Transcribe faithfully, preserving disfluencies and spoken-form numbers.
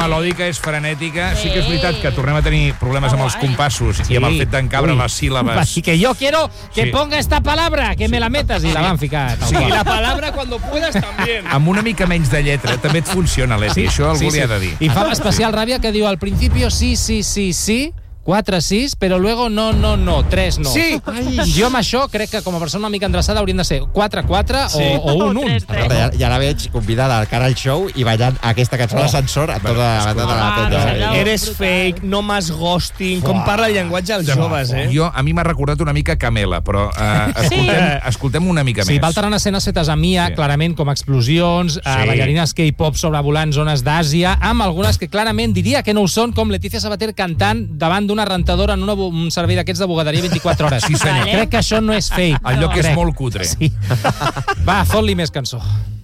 melòdica, és frenètica. Sí que és veritat que tornem a tenir problemes amb els compassos i amb el fet d'encabre les síl·labes. Así que yo quiero que Sí. ponga esta palabra, que me la metas, i la van ficar. tal Sí. qual. Y la palabra cuando puedas también. Amb una mica menys de lletra també et funciona, Leti. Això algú li ha de dir. I fa especial ràbia que diu al principio sí, sí, sí, sí, quatre sis, però luego no, no, no, tres no. Sí. Jo amb això crec que com a persona una mica endreçada haurien de ser quatre quatre Sí. o, o un un. Ja, ja la veig convidada al Canal Show i ballant aquesta cançó a l'ascensor a tota, a tota la penya. Eres fake, no más ghosting, com parla el llenguatge als joves, eh? Jo, a mi m'ha recordat una mica Camela, però eh, escoltem, escoltem una mica Sí, més. va alternant escenes fetes a Mia, Sí. clarament com explosions, sí. Sí. ballarines K-pop sobrevolant zones d'Àsia, amb algunes que clarament diria que no ho són, com Letícia Sabater cantant davant d'una rentadora en una, un servei d'aquests de bugaderia vint-i-quatre hores. Sí, senyor. Crec que això no és fake. El lloc és Crec. molt cutre. Sí. Va, fot-li més cançó.